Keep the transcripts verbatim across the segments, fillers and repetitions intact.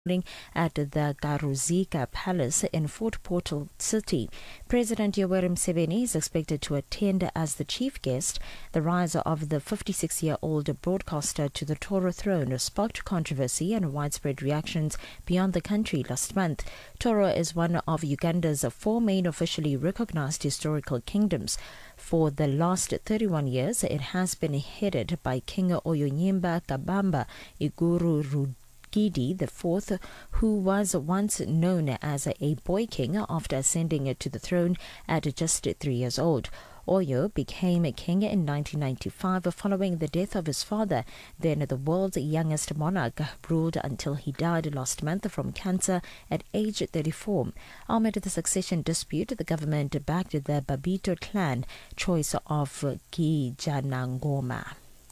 at the Garuzika Palace in Fort Portal City. President Yoweri Museveni is expected to attend as the chief guest. The rise of the fifty-six-year-old broadcaster to the Toro throne sparked controversy and widespread reactions beyond the country last month. Toro is one of Uganda's four main officially recognized historical kingdoms. For the last thirty-one years, it has been headed by King Oyonyimba Kabamba Iguru Rugidi the Fourth, who was once known as a boy king after ascending to the throne at just three years old. Oyo became king in nineteen ninety-five following the death of his father. Then the world's youngest monarch ruled until he died last month from cancer at age thirty-four. Amid the succession dispute, the government backed the Babito clan choice of Kijanangoma.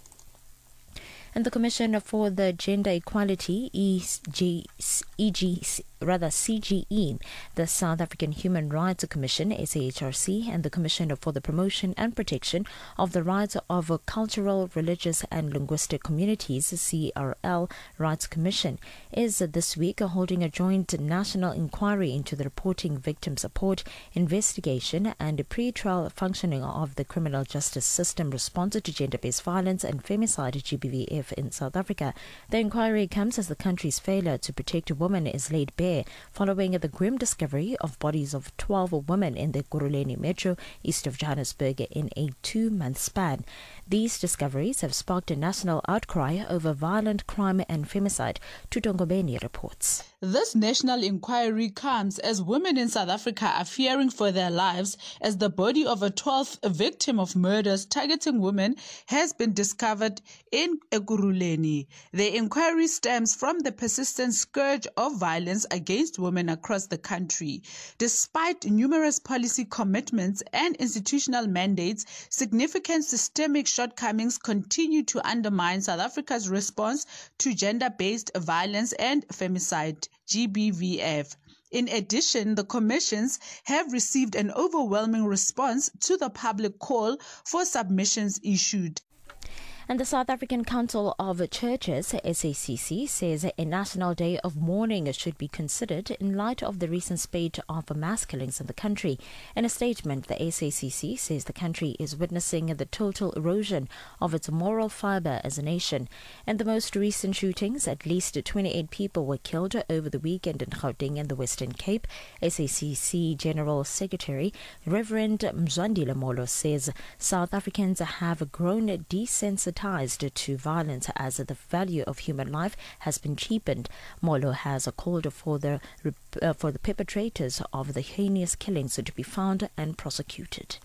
And the Commission for the Gender Equality, E G, E G, rather C G E, the South African Human Rights Commission, S A H R C, and the Commission for the Promotion and Protection of the Rights of Cultural, Religious and Linguistic Communities, C R L Rights Commission, is this week holding a joint national inquiry into the reporting, victim support, investigation and pre-trial functioning of the criminal justice system response to gender-based violence and femicide, G B V F, in South Africa. The inquiry comes as the country's failure to protect women is laid bare following the grim discovery of bodies of twelve women in the Kuruleni Metro east of Johannesburg in a two-month span. These discoveries have sparked a national outcry over violent crime and femicide. Tutongobeni reports. This national inquiry comes as women in South Africa are fearing for their lives as the body of a twelfth victim of murders targeting women has been discovered in Ekurhuleni. The inquiry stems from the persistent scourge of violence against women across the country. Despite numerous policy commitments and institutional mandates, significant systemic shortcomings continue to undermine South Africa's response to gender-based violence and femicide, G B V F. In addition, the commissions have received an overwhelming response to the public call for submissions issued. And the South African Council of Churches, S A C C, says a national day of mourning should be considered in light of the recent spate of mass killings in the country. In a statement, the S A C C says the country is witnessing the total erosion of its moral fibre as a nation. In the most recent shootings, at least twenty-eight people were killed over the weekend in Gauteng and the Western Cape. S A C C General Secretary Reverend Mzwandile Molo says South Africans have grown desensitized to violence as the value of human life has been cheapened. Molo has called for the uh, for the perpetrators of the heinous killings to be found and prosecuted.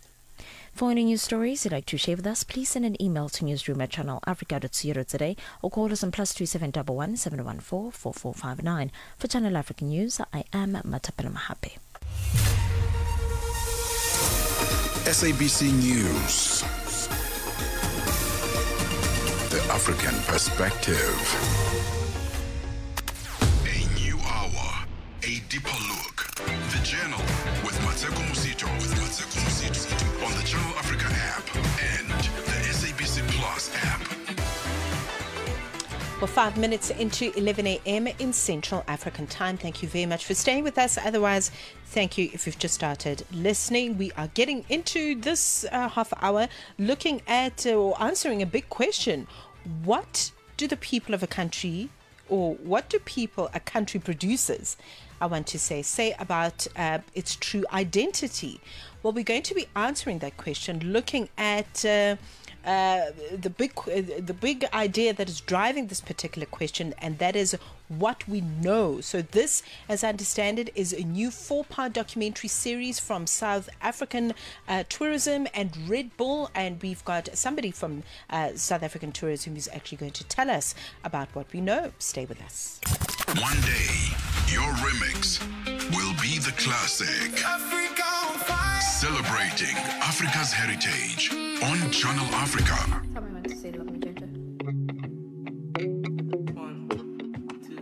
For any news stories you'd like to share with us, please send an email to newsroom at channel africa dot co today or call us on plus two seven one one seven one four four four five nine. For Channel Africa News, I am Matapela Mahape. S A B C News. The African Perspective. A new hour, a deeper look. The Journal with Mateko Musito, with Mateko Musito on the Channel Africa app and the S A B C Plus app. Well, five minutes into eleven a.m. in Central African time. Thank you very much for staying with us. Otherwise, thank you if you've just started listening. We are getting into this uh, half hour looking at uh, or answering a big question. What do the people of a country, or what do people, a country produces, I want to say, say about uh, its true identity? Well, we're going to be answering that question, looking at uh, uh, the big uh, the big idea that is driving this particular question, and that is what we know. So this, as I understand it, is a new four-part documentary series from South African uh, Tourism and Red Bull, and we've got somebody from uh, South African Tourism who's actually going to tell us about what we know. Stay with us. One day, your remix will be the classic. Celebrating Africa's heritage on Channel Africa.